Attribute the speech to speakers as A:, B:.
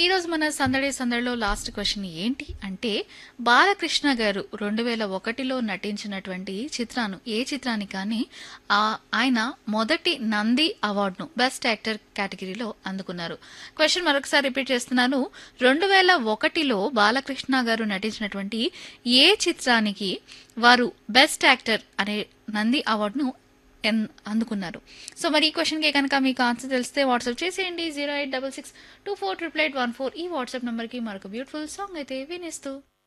A: ఈరోజు మన సందడి సందడిలో లాస్ట్ క్వశ్చన్ ఏంటి అంటే, బాలకృష్ణ గారు 2001లో నటించినటువంటి ఏ చిత్రానికి కానీ ఆయన మొదటి నంది అవార్డును బెస్ట్ యాక్టర్ కేటగిరీలో అందుకున్నారు. క్వశ్చన్ మరొకసారి రిపీట్ చేస్తున్నాను. 2001లో బాలకృష్ణ గారు నటించినటువంటి ఏ చిత్రానికి వారు బెస్ట్ యాక్టర్ అనే నంది అవార్డును అందుకున్నారు. సో మరి ఈ క్వశ్చన్కి కనుక మీకు ఆన్సర్ తెలిస్తే వాట్సాప్ చేసేయండి 0866248814 ఈ వాట్సాప్ నెంబర్కి. మరొక బ్యూటిఫుల్ సాంగ్ అయితే వినేస్తూ